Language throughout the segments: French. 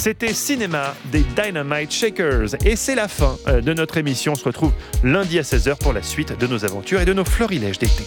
C'était Cinéma des Dynamite Shakers. Et c'est la fin de notre émission. On se retrouve lundi à 16h pour la suite de nos aventures et de nos florilèges d'été.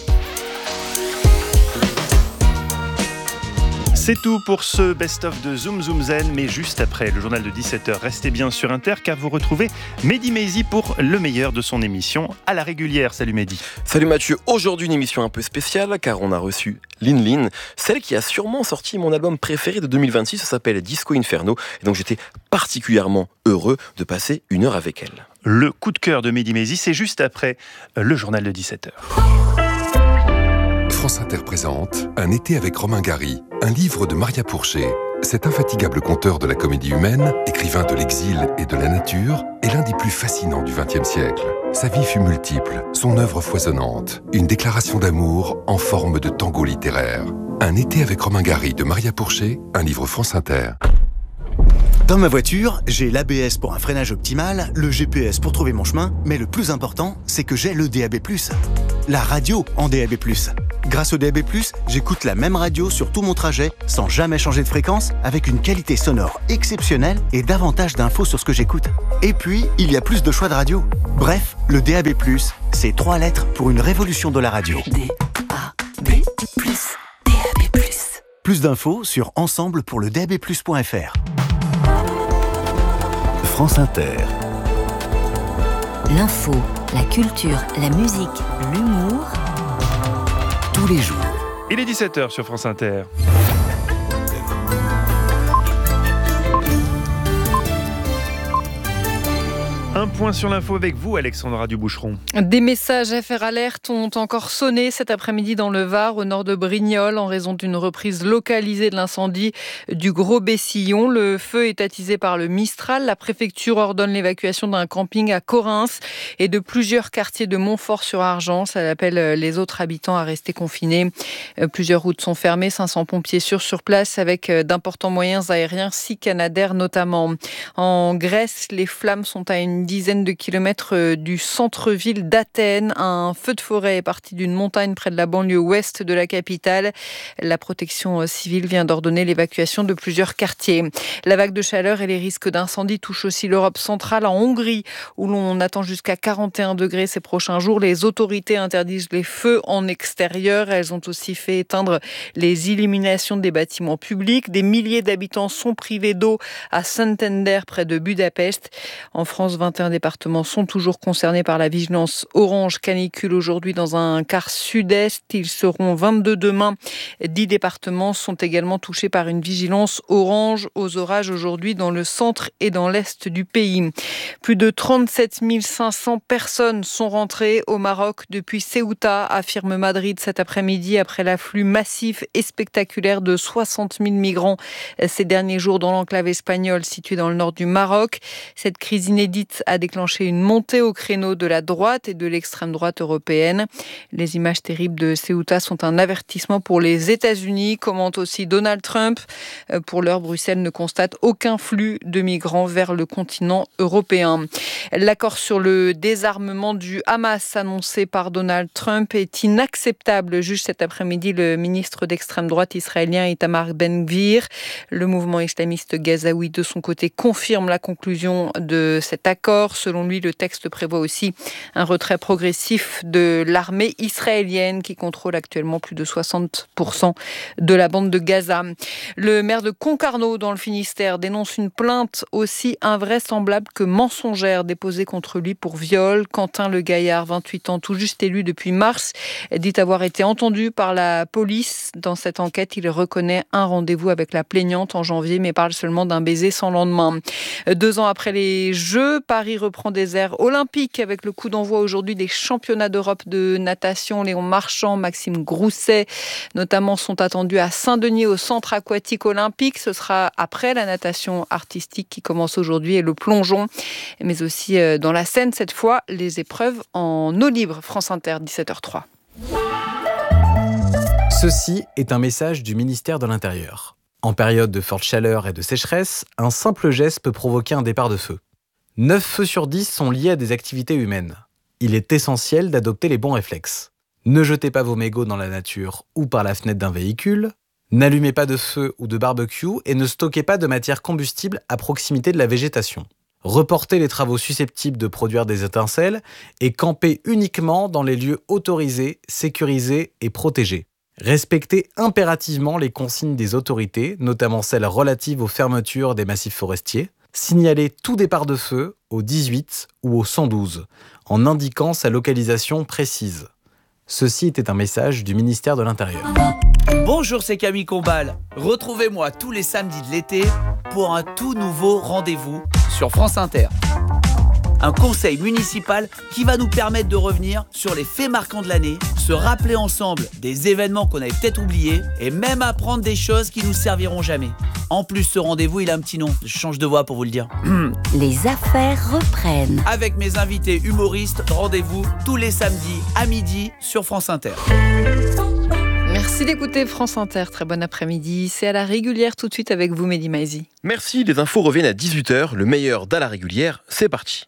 C'est tout pour ce best-of de Zoom Zoom Zen, mais juste après le journal de 17h, restez bien sur Inter car vous retrouvez Mehdi Maizi pour le meilleur de son émission à la régulière. Salut Mehdi. Salut Mathieu, aujourd'hui une émission un peu spéciale car on a reçu Lin Lin, celle qui a sûrement sorti mon album préféré de 2026, ça s'appelle Disco Inferno, et donc j'étais particulièrement heureux de passer une heure avec elle. Le coup de cœur de Mehdi Maizi, c'est juste après le journal de 17h. France Inter présente Un été avec Romain Gary, un livre de Maria Pourchet. Cet infatigable conteur de la comédie humaine, écrivain de l'exil et de la nature, est l'un des plus fascinants du XXe siècle. Sa vie fut multiple, son œuvre foisonnante, une déclaration d'amour en forme de tango littéraire. Un été avec Romain Gary de Maria Pourchet, un livre France Inter. Dans ma voiture, j'ai l'ABS pour un freinage optimal, le GPS pour trouver mon chemin, mais le plus important, c'est que j'ai le DAB+. La radio en DAB+. Grâce au DAB+, j'écoute la même radio sur tout mon trajet, sans jamais changer de fréquence, avec une qualité sonore exceptionnelle et davantage d'infos sur ce que j'écoute. Et puis, il y a plus de choix de radio. Bref, le DAB+, c'est 3 lettres pour une révolution de la radio. DAB+, DAB+. Plus d'infos sur ensemblepourledab+.fr. France Inter. L'info, la culture, la musique, l'humour. Tous les jours. Il est 17h sur France Inter. Un point sur l'info avec vous, Alexandra Duboucheron. Des messages FR Alert ont encore sonné cet après-midi dans le Var, au nord de Brignoles, en raison d'une reprise localisée de l'incendie du Gros Bessillon. Le feu est attisé par le Mistral. La préfecture ordonne l'évacuation d'un camping à Correns et de plusieurs quartiers de Montfort-sur-Argent. Ça appelle les autres habitants à rester confinés. Plusieurs routes sont fermées, 500 pompiers sur place avec d'importants moyens aériens, 6 Canadair notamment. En Grèce, les flammes sont à une dizaine de kilomètres du centre-ville d'Athènes. Un feu de forêt est parti d'une montagne près de la banlieue ouest de la capitale. La protection civile vient d'ordonner l'évacuation de plusieurs quartiers. La vague de chaleur et les risques d'incendie touchent aussi l'Europe centrale. En Hongrie, où l'on attend jusqu'à 41 degrés ces prochains jours, les autorités interdisent les feux en extérieur. Elles ont aussi fait éteindre les illuminations des bâtiments publics. Des milliers d'habitants sont privés d'eau à Santander, près de Budapest. En France, 21 départements sont toujours concernés par la vigilance orange canicule aujourd'hui dans un quart sud-est. Ils seront 22 demain. 10 départements sont également touchés par une vigilance orange aux orages aujourd'hui dans le centre et dans l'est du pays. Plus de 37 500 personnes sont rentrées au Maroc depuis Ceuta, affirme Madrid cet après-midi, après l'afflux massif et spectaculaire de 60 000 migrants ces derniers jours dans l'enclave espagnole située dans le nord du Maroc. Cette crise inédite a déclenché une montée au créneau de la droite et de l'extrême droite européenne. Les images terribles de Ceuta sont un avertissement pour les États-Unis, commente aussi Donald Trump. Pour l'heure, Bruxelles ne constate aucun flux de migrants vers le continent européen. L'accord sur le désarmement du Hamas annoncé par Donald Trump est inacceptable, juge cet après-midi le ministre d'extrême droite israélien Itamar Ben-Gvir. Le mouvement islamiste gazaoui de son côté confirme la conclusion de cet accord. Selon lui, le texte prévoit aussi un retrait progressif de l'armée israélienne qui contrôle actuellement plus de 60% de la bande de Gaza. Le maire de Concarneau dans le Finistère dénonce une plainte aussi invraisemblable que mensongère déposée contre lui pour viol. Quentin Le Gaillard, 28 ans, tout juste élu depuis mars, dit avoir été entendu par la police. Dans cette enquête, il reconnaît un rendez-vous avec la plaignante en janvier, mais parle seulement d'un baiser sans lendemain. 2 ans après les Jeux, Paris reprend des airs olympiques avec le coup d'envoi aujourd'hui des championnats d'Europe de natation. Léon Marchand, Maxime Grousset notamment sont attendus à Saint-Denis au centre aquatique olympique. Ce sera après la natation artistique qui commence aujourd'hui et le plongeon, mais aussi dans la Seine cette fois, les épreuves en eau libre. France Inter, 17h03. Ceci est un message du ministère de l'Intérieur. En période de forte chaleur et de sécheresse, un simple geste peut provoquer un départ de feu. 9 feux sur 10 sont liés à des activités humaines. Il est essentiel d'adopter les bons réflexes. Ne jetez pas vos mégots dans la nature ou par la fenêtre d'un véhicule. N'allumez pas de feu ou de barbecue et ne stockez pas de matière combustible à proximité de la végétation. Reportez les travaux susceptibles de produire des étincelles et campez uniquement dans les lieux autorisés, sécurisés et protégés. Respectez impérativement les consignes des autorités, notamment celles relatives aux fermetures des massifs forestiers. Signalez tout départ de feu au 18 ou au 112, en indiquant sa localisation précise. Ceci était un message du ministère de l'Intérieur. Bonjour, c'est Camille Combal. Retrouvez-moi tous les samedis de l'été pour un tout nouveau rendez-vous sur France Inter. Un conseil municipal qui va nous permettre de revenir sur les faits marquants de l'année, se rappeler ensemble des événements qu'on avait peut-être oubliés et même apprendre des choses qui nous serviront jamais. En plus, ce rendez-vous, il a un petit nom. Je change de voix pour vous le dire. Les affaires reprennent. Avec mes invités humoristes, rendez-vous tous les samedis à midi sur France Inter. Merci d'écouter France Inter. Très bon après-midi. C'est à la régulière tout de suite avec vous, Mehdi Maizi. Merci, les infos reviennent à 18h. Le meilleur d'à la régulière, c'est parti.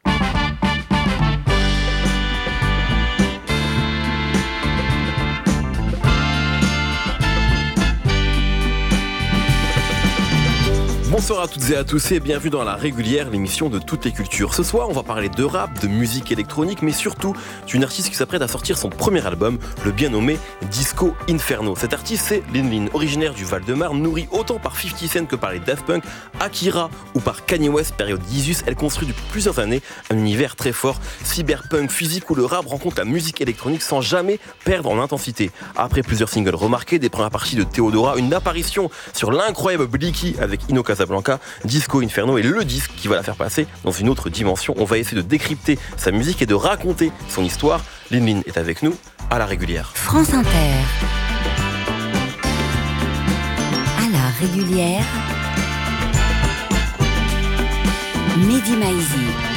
Bonsoir à toutes et à tous et bienvenue dans La Régulière, l'émission de toutes les cultures. Ce soir, on va parler de rap, de musique électronique, mais surtout d'une artiste qui s'apprête à sortir son premier album, le bien nommé Disco Inferno. Cet artiste, c'est Lin, originaire du Val-de-Marne, nourrie autant par 50 Cent que par les Daft Punk, Akira ou par Kanye West, période Yeezus. Elle construit depuis plusieurs années un univers très fort, cyberpunk, physique, où le rap rencontre la musique électronique sans jamais perdre en intensité. Après plusieurs singles remarqués, des premières parties de Theodora, une apparition sur l'incroyable Blicky avec Ino Casablanca, Disco Inferno est le disque qui va la faire passer dans une autre dimension. On va essayer de décrypter sa musique et de raconter son histoire. Lin est avec nous à la régulière. France Inter. À la régulière. Mehdi Maizi.